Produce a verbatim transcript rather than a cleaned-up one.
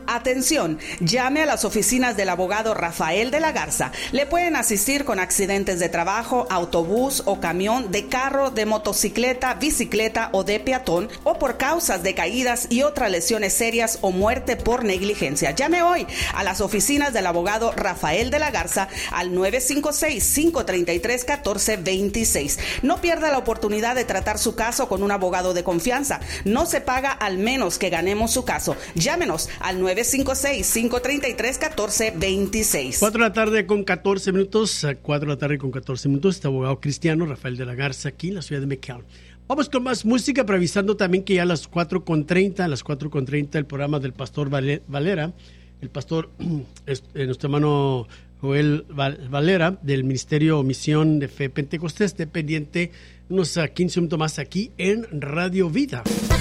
Atención, llame a las oficinas del abogado Rafael de la Garza. Le pueden asistir con accidentes de trabajo, autobús o camión, de carro, de motocicleta, bicicleta o de peatón, o por causas de caídas y otras lesiones serias o muerte por negligencia. Llame hoy a las oficinas del abogado Rafael de la Garza al nueve cinco seis, cinco tres tres, uno cuatro dos seis. No pierda la oportunidad de tratar su caso con un abogado de confianza. No se paga al menos que ganemos su caso. Llámenos al nueve cinco seis, cinco tres tres, uno cuatro dos seis. cuatro de la tarde con catorce minutos. cuatro de la tarde con catorce minutos. Este abogado cristiano Rafael de la Garza aquí en la ciudad de McAllen. Vamos con más música, pero avisando también que ya a las cuatro con treinta, a las cuatro con treinta, el programa del pastor Valera, el pastor, nuestro hermano Joel Valera, del Ministerio Misión de Fe Pentecostés, esté pendiente unos quince minutos más aquí en Radio Vida.